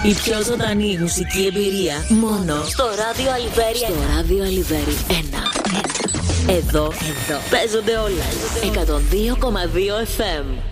Η πιο ζωντανή μουσική εμπειρία μόνο στο ράδιο Αλιβέρι. Στο ράδιο Αλιβέρι 1. Εδώ παίζονται όλα. 102,2 FM.